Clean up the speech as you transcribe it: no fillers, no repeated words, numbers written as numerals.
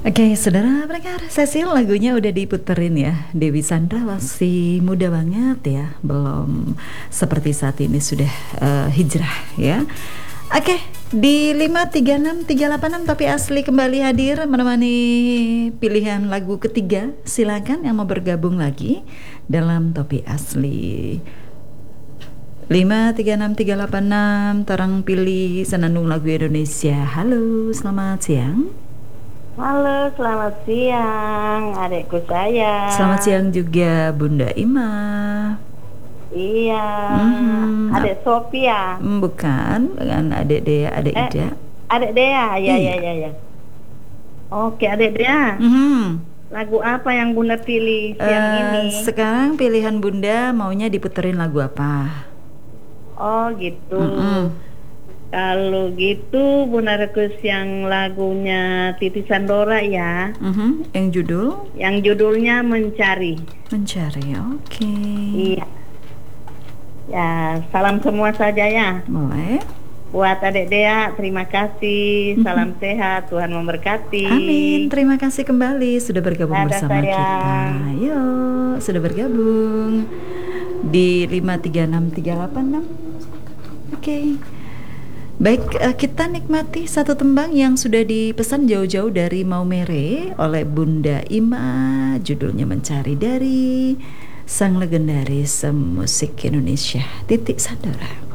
Oke, saudara pendengar, Cecil lagunya udah diputerin ya. Dewi Sandra masih muda banget ya, belum seperti saat ini sudah hijrah ya. Oke, di 536 386 Topi Asli kembali hadir menemani pilihan lagu ketiga. Silakan yang mau bergabung lagi dalam Topi Asli. 536 386 Tarang pilih senandung lagu Indonesia. Halo, selamat siang. Halo, selamat siang, adikku sayang. Selamat siang juga Bunda Ima. Iya, adik Sophia. Bukan, dengan adik Dea, adik Ida. Adik Dea, ya, Iya. ya. Oke, adik Dea. Lagu apa yang Bunda pilih siang ini? Sekarang pilihan Bunda maunya diputerin lagu apa? Oh gitu. Kalau gitu Bunda request yang lagunya Titi Sandora ya. Yang judul? Yang judulnya Mencari. Mencari, oke. Iya. Ya, salam semua saja ya. Boleh. Buat adik Dea, terima kasih. Salam sehat, Tuhan memberkati. Amin. Terima kasih kembali sudah bergabung bersama kita. Yuk, sudah bergabung di 536 386. Oke. Baik, kita nikmati satu tembang yang sudah dipesan jauh-jauh dari Maumere oleh Bunda Ima. Judulnya Mencari, dari sang legendaris musik Indonesia, Titi Sandora.